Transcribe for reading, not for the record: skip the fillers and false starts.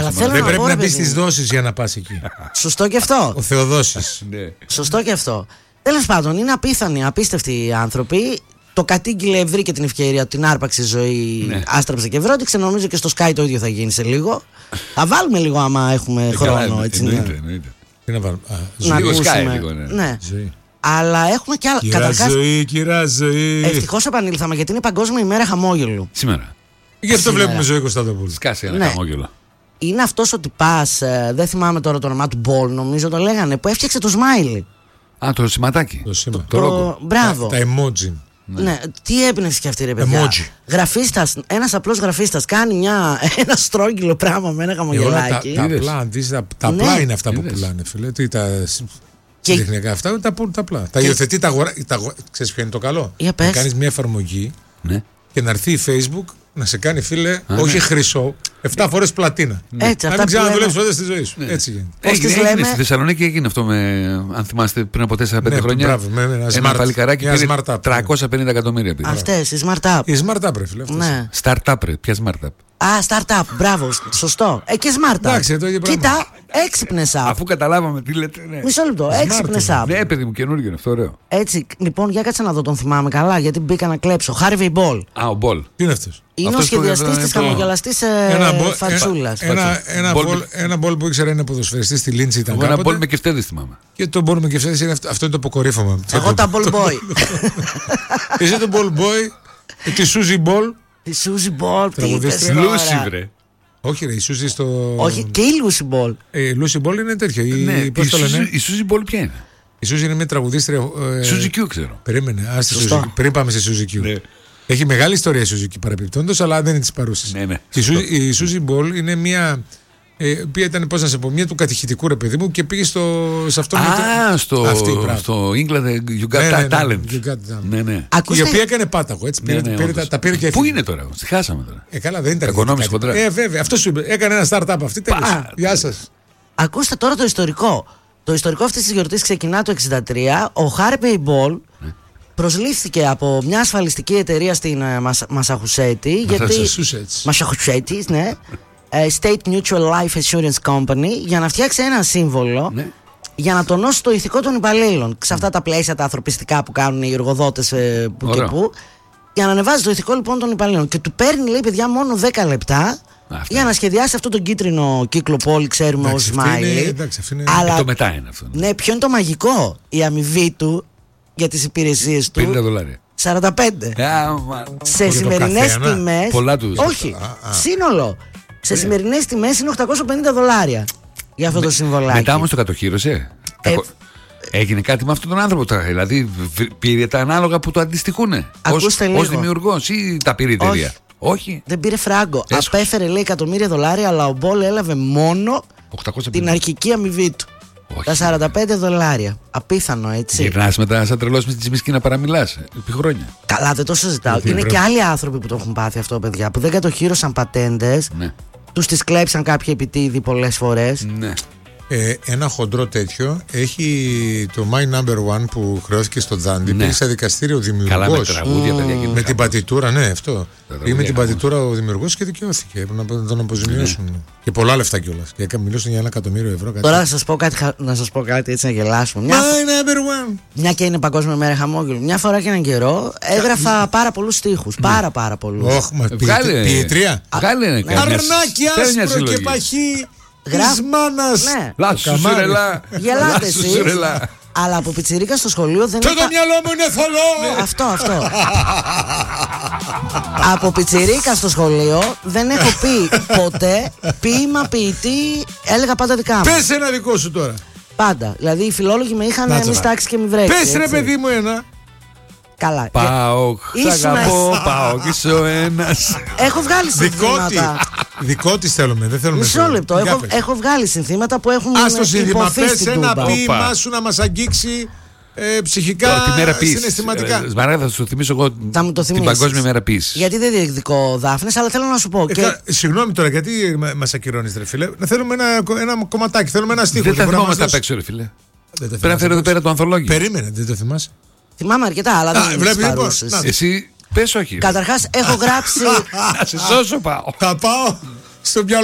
Αλλά θέλω δεν να πρέπει πω, να μπει στις δόσεις για να πας εκεί. Σωστό και αυτό. Ο Θεοδόσης. Σωστό και αυτό. Τέλος πάντων, είναι απίθανοι, απίστευτοι οι άνθρωποι. Το κατήγγειλε, βρήκε την ευκαιρία, την άρπαξε ζωή, άστραψε και βρόντιξε. Νομίζω και στο Sky το ίδιο θα γίνει σε λίγο. Θα βάλουμε λίγο άμα έχουμε χρόνο. Έτσι, εννοείται. Τι να βάλουμε. Να Λίγο ακούσουμε. Sky λίγο, ναι. Ζωή. Αλλά έχουμε και άλλα. Κυρά ζωή, κυρά ζωή. Ευτυχώς επανήλθαμε γιατί είναι Παγκόσμια ημέρα χαμόγελου. Σήμερα. Γι' αυτό βλέπουμε Ζωή Κωνσταντοπούλου. Σκάσει ένα χαμόγελο. Είναι αυτός ο τυπάς, δεν θυμάμαι τώρα το όνομά του, Μπολ νομίζω το λέγανε, που έφτιαξε το smiley. Α, το σηματάκι. Το μπράβο. Τα emoji. Ναι, τι έμπνευση και αυτή ρε παιδιά. Γραφίστας, ένας απλός γραφίστας κάνει ένα στρόγγυλο πράγμα με ένα χαμογελάκι. Τα απλά είναι αυτά που πουλάνε, φίλε. Τα τεχνικά αυτά τα πουλάνε τα απλά. Τα υιοθετεί, ξέρεις ποιο είναι το καλό? Να κάνεις μια εφαρμογή και να έρθει η Facebook να σε κάνει, φίλε, όχι χρυσό, 7 φορές πλατίνα. Έτσι, να μην ξαναδουλεύεις ποτέ στη ζωή σου. Έτσι γίνεται. Έγινε στη Θεσσαλονίκη, έγινε αυτό αν θυμάστε πριν από 4-5 χρόνια. Ένα παλικαράκι πήρε 350 εκατομμύρια. Αυτές, οι Smart Up. Οι Smart Up, ρε φίλε. Startup, ρε, ποια Smart Up? Startup, μπράβο, σωστό. Και Smart Up. Κοίτα, έξυπνες app. Αφού καταλάβαμε τι λέτε. Μισό λεπτό, έξυπνες app. Ναι, παιδί μου, καινούργιο είναι αυτό, ωραίο. Έτσι, λοιπόν, για κάτσε να δω, τον θυμάμαι καλά, γιατί μπήκα να κλέψω. Harvey Ball. Α, ο Μπολ. Τι είναι αυτός? Είναι ο σχεδιαστής της χαμογελαστής φατσούλας. Ένα Μπολ που ήξερα είναι ποδοσφαιριστής στη Λίντσι. Ένα Μπολ με κεφτέδες θυμάμαι. Και το Μπολ με κεφτέδες αυτό είναι το αποκορύφωμα. Εγώ τα Ball Boy. Εσύ το Ball Boy, τη Σούζι Μπολ. Τη Σούζι Μπολ, τι είπες τώρα? Λούσι, βρε. Όχι ρε, η Σούζι στο... Όχι, και η Λούσι Μπολ. Η Λούσι Μπολ είναι τέτοια. Η Σούζι Μπολ ποια είναι? Η Σούζι είναι μια τραγουδίστρια. Σούζι Κιού ξέρω. Περίμενε, πριν πάμε σε Σούζι Κιού. Έχει μεγάλη ιστορία η Σούζι Κιού παραπιπτόντως, αλλά δεν είναι της παρούσης. Η Σούζι Μπολ είναι μια... οποία ήταν, πώς να σε πω, μια του κατηχητικού ρε παιδί μου και πήγε σε αυτό. Στο England You Got Talent. Ναι. Η οποία έκανε πάταγο, έτσι. Τα πήρε και. Πού είναι τώρα, τη χάσαμε τώρα. Καλά, δεν ήταν. Οικονόμηση κοντρά. Βέβαια, αυτό σου είπε. Έκανε ένα startup αυτή. Γεια σας. Ακούστε τώρα το ιστορικό. Το ιστορικό αυτής της γιορτής ξεκινά το 1963. Ο Harvey Ball προσλήφθηκε από μια ασφαλιστική εταιρεία στην Μασαχουσέτη. Μασαχουσέτη, ναι. State Mutual Life Assurance Company, για να φτιάξει ένα σύμβολο για να τονώσει το ηθικό των υπαλλήλων. Σε αυτά τα πλαίσια τα ανθρωπιστικά που κάνουν οι εργοδότες που και που, για να ανεβάζει το ηθικό λοιπόν των υπαλλήλων. Και του παίρνει, λέει, παιδιά, μόνο 10 λεπτά για να σχεδιάσει αυτό τον κίτρινο κύκλο που όλοι ξέρουμε ως smiley. Αλλά το μετά είναι αυτό. Ναι, ποιο είναι το μαγικό? Η αμοιβή του για τις υπηρεσίες του, $45. Σε σημερινές τιμές. Όχι, σύνολο. Σε σημερινές τιμές είναι $850 για αυτό το συμβολάκι. Μετά όμως το κατοχύρωσε. Έγινε κάτι με αυτόν τον άνθρωπο τώρα? Δηλαδή πήρε τα ανάλογα που το αντιστοιχούν ως δημιουργός ή τα πήρε η εταιρεία? Όχι. Δεν πήρε φράγκο. Απέφερε, λέει, $1.000.000, αλλά ο Μπολ έλαβε μόνο την αρχική αμοιβή του. Τα $45. Απίθανο, έτσι. Γυρνάς μετά σαν τρελός με τη Τσιμισκή να παραμιλάς επί χρόνια. Καλά, δεν το συζητάω. Είναι και άλλοι άνθρωποι που το έχουν πάθει αυτό, παιδιά, που δεν κατοχύρωσαν πατέντες. Τους τις κλέψαν κάποιοι επιτίδη πολλές φορές. Ναι. Ένα χοντρό τέτοιο έχει το My Number One που χρεώθηκε στο Δάντι. Πήγε σε δικαστήριο ο δημιουργός. Καλά, με τραγούδια, παιδιά. Με την πατητούρα, ναι, αυτό. Πήγε με την πατητούρα ο δημιουργός και δικαιώθηκε. Έπρεπε να τον αποζημιώσουν. Και πολλά λεφτά κιόλας. Και μιλούσαν για $1.000.000. Τώρα να σας πω κάτι έτσι να γελάσουμε. My Number One. Μια και είναι Παγκόσμια ημέρα χαμόγελου. Μια φορά και έναν καιρό έγραφα πάρα πολλούς στίχους. Πάρα πολλούς. Ποιητρία. Αρνάκι άσπρο και παχύ. Της μάνας. Λάσου σουρελά. Γελάτε εσείς. Αλλά από πιτσιρίκα στο σχολείο δεν είχα... το μυαλό μου είναι θολό. Αυτό. Από πιτσιρίκα στο σχολείο δεν έχω πει ποτέ ποίημα, ποιητή. Έλεγα πάντα δικά μου. Πες ένα δικό σου τώρα. Πάντα. Δηλαδή οι φιλόλογοι με είχαν μη τάξει και μη βρέξει. Πες ρε παιδί μου ένα. Καλά. Πάω, σ' αγαπώ, πάω κι είσαι ο ένας. Έχω βγάλει συνθήματα. Δικό της θέλουμε, δεν θέλουμε. Μισό λεπτό. Έχω βγάλει συνθήματα που έχουν υποθεί στην Τούμπα. Ένα ποίημα σου να μας αγγίξει ψυχικά, συναισθηματικά. Σμαράγδα, θα σου το θυμίσω εγώ την Παγκόσμια ημέρα ποίησης. Γιατί δεν διεκδικώ, Δάφνες, αλλά θέλω να σου πω. Συγγνώμη τώρα, γιατί μας ακυρώνεις, ρε φίλε. Θέλουμε ένα κομματάκι, θέλουμε ένα στίχο. Δεν τα θυμόμαστε απ' έξω, ρε φίλε. Πρέπει να φέρω εδώ πέρα το ανθολόγιο. Περίμενε, δεν το θυμάσαι? Θυμάμαι αρκετά, αλλά δεν είναι παρούσες. Εσύ πες όχι. Καταρχάς έχω γράψει. Να σε σώσω πάω. Θα πάω στο μυαλό.